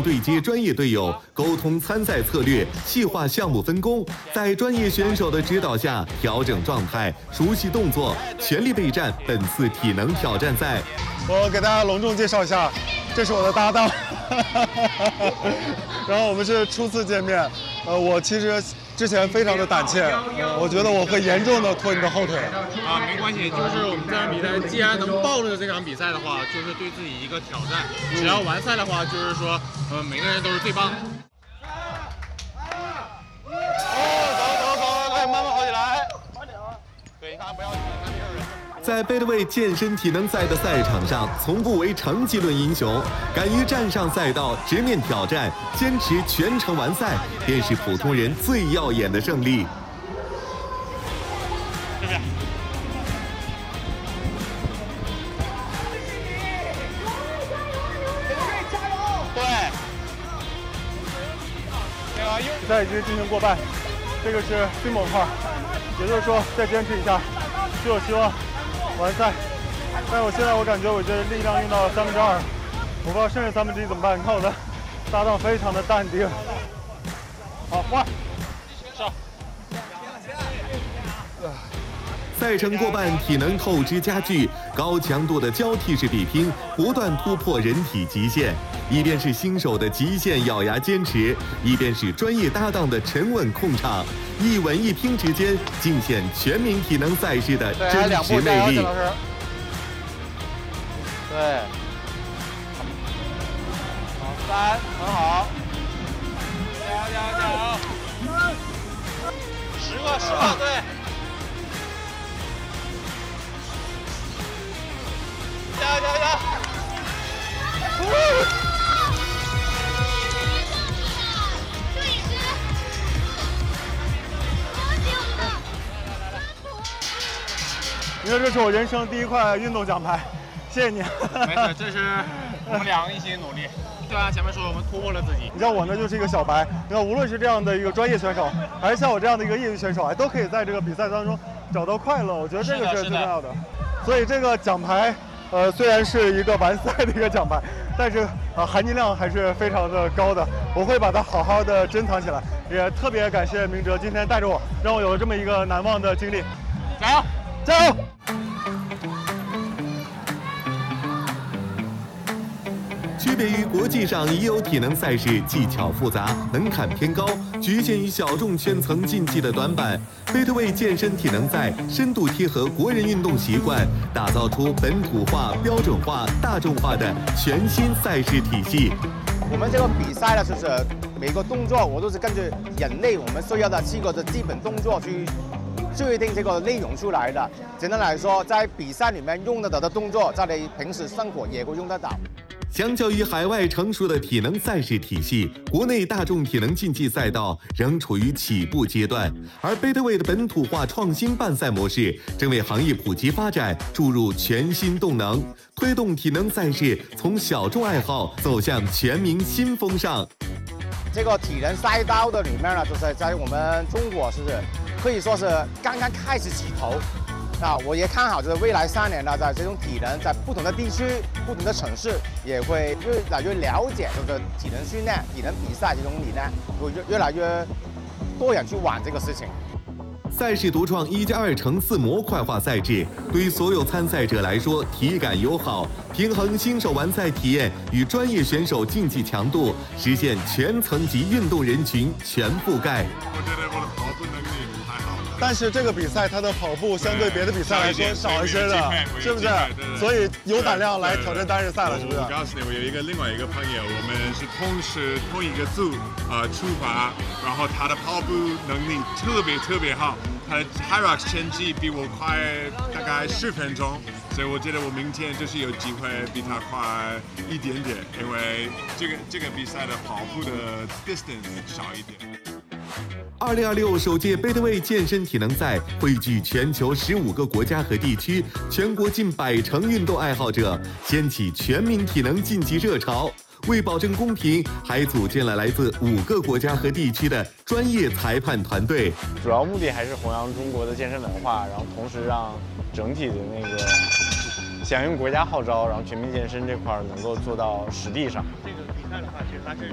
对接专业队友，沟通参赛策略，细化项目分工，在专业选手的指导下调整状态，熟悉动作，全力备战本次体能挑战赛。 我给大家隆重介绍一下，这是我的搭档，然后我们是初次见面。我其实之前非常的胆怯，我觉得我会严重的拖你的后腿。 啊，没关系，就是我们这场比赛既然能抱着这场比赛的话，就是对自己一个挑战。只要完赛的话，就是说，每个人都是最棒。 走，慢慢跑起来。 对，你看不要紧，看这个人。 在贝德韦健身体能赛的赛场上，从不为成绩论英雄，敢于站上赛道直面挑战，坚持全程完赛，便是普通人最耀眼的胜利。 这边。对。 比赛已经进行过半，这个是最猛块，也就是说再坚持一下，就有希望完赛。但是我感觉我这力量用到了2/3，我不知道剩下1/3怎么办。你看我的搭档非常的淡定。好，换， 上。 赛程过半，体能透支加剧，高强度的交替式比拼，不断突破人体极限。一边是新手的极限咬牙坚持，一边是专业搭档的沉稳控场，一稳一拼之间，尽显全民体能赛事的真实魅力。 对，好，3，很好，加油！10个，对。加油！ 因为这是我人生第1块运动奖牌，谢谢你。 没事，这是我们2个一起努力。就像前面说，我们突破了自己。 你像我呢，就是一个小白。你看，无论是这样的一个专业选手，还是像我这样的一个业余选手，都可以在这个比赛当中找到快乐。我觉得这个是最重要的。所以这个奖牌，虽然是一个完赛的一个奖牌，但是含金量还是非常的高的。我会把它好好的珍藏起来。也特别感谢明哲今天带着我，让我有了这么一个难忘的经历。 加油！ 加油！ 区别于国际上已有体能赛事技巧复杂、门槛偏高、局限于小众圈层竞技的短板，贝德韦健身体能赛深度贴合国人运动习惯，打造出本土化、标准化、大众化的全新赛事体系。 我们这个比赛呢，就是每个动作我都是根据人类我们需要的7个基本动作去制定这个内容出来的。简单来说，在比赛里面用得到的动作，在你平时生活也会用得到。 相较于海外成熟的体能赛事体系，国内大众体能竞技赛道仍处于起步阶段，而贝德韦的本土化创新办赛模式正为行业普及发展注入全新动能，推动体能赛事从小众爱好走向全民新风尚。 这个体能赛道的里面呢，就是在我们中国是可以说是刚刚开始起头。我也看好，就是未来3年呢，在这种体能，在不同的地区、不同的城市，也会越来越了解这个体能训练、体能比赛这种理念，会越来越多人去玩这个事情。 赛事独创1+2×4模块化赛制，对所有参赛者来说体感友好，平衡新手完赛体验与专业选手竞技强度，实现全层级运动人群全覆盖。 我觉得我的跑步能力太好了， 但是这个比赛它的跑步相对别的比赛来说少一些的，是不是？所以有胆量来挑战单日赛了，是不是？ 我告诉你，我有另外一个朋友，我们是同一个组出发，然后他的跑步能力特别好，他的 Hyrox 成绩比我快大概10分钟，所以我觉得我明天就是有机会比他快一点点，因为这个比赛的跑步的 distance 少一点。 2026首届贝德韦健身体能赛汇聚全球15个国家和地区，全国近100%运动爱好者，掀起全民体能竞技热潮。为保证公平，还组建了来自5个国家和地区的专业裁判团队。 主要目的还是弘扬中国的健身文化，然后同时让整体的那个响应国家号召，然后全民健身这块能够做到实地上。 这个比赛的话，其实它是